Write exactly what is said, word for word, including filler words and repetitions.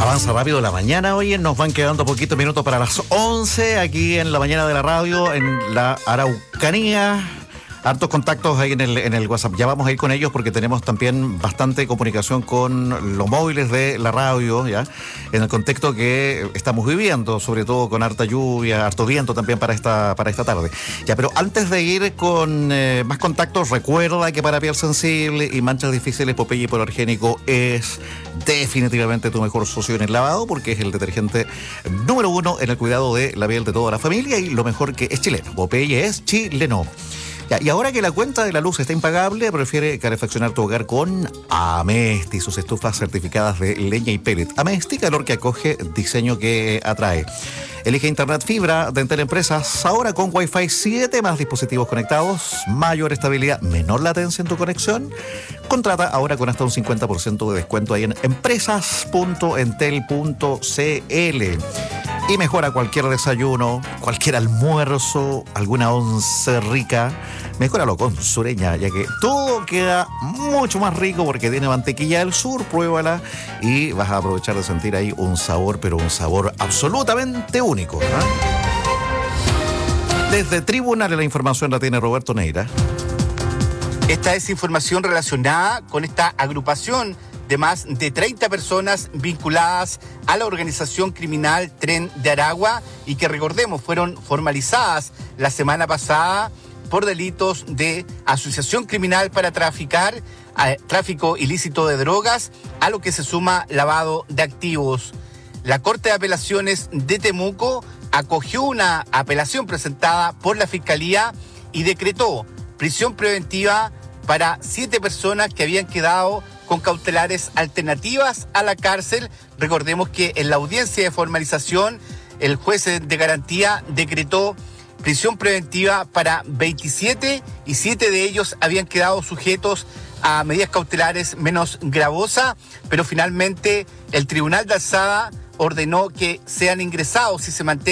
Avanza rápido la mañana, hoy nos van quedando poquitos minutos para las once aquí en la mañana de la radio, en la Araucanía. Hartos contactos ahí en el, en el WhatsApp. Ya vamos a ir con ellos porque tenemos también bastante comunicación con los móviles de la radio, ya, en el contexto que estamos viviendo, sobre todo con harta lluvia, harto viento también para esta, para esta tarde. Ya, pero antes de ir con eh, más contactos, recuerda que para piel sensible y manchas difíciles, Popeye hipoalergénico es definitivamente tu mejor socio en el lavado, porque es el detergente número uno en el cuidado de la piel de toda la familia y lo mejor que es chileno. Popeye es chileno. Ya, y ahora que la cuenta de la luz está impagable, prefiere calefaccionar tu hogar con Amesti, sus estufas certificadas de leña y pellet. Amesti, calor que acoge, diseño que atrae. Elige internet fibra de Entel Empresas, ahora con Wi-Fi siete, más dispositivos conectados, mayor estabilidad, menor latencia en tu conexión. Contrata ahora con hasta un cincuenta por ciento de descuento ahí en empresas punto entel punto cl. Y mejora cualquier desayuno, cualquier almuerzo, alguna once rica. Mejóralo con Sureña, ya que todo queda mucho más rico porque tiene mantequilla del sur. Pruébala y vas a aprovechar de sentir ahí un sabor, pero un sabor absolutamente único, ¿eh? Desde Tribunal la información la tiene Roberto Neira. Esta es información relacionada con esta agrupación de más de treinta personas vinculadas a la organización criminal Tren de Aragua y que, recordemos, fueron formalizadas la semana pasada por delitos de asociación criminal para traficar, eh, tráfico ilícito de drogas, a lo que se suma lavado de activos. La Corte de Apelaciones de Temuco acogió una apelación presentada por la Fiscalía y decretó prisión preventiva para siete personas que habían quedado con cautelares alternativas a la cárcel. Recordemos que en la audiencia de formalización el juez de garantía decretó prisión preventiva para veintisiete y siete de ellos habían quedado sujetos a medidas cautelares menos gravosas, pero finalmente el Tribunal de Alzada ordenó que sean ingresados y se mantengan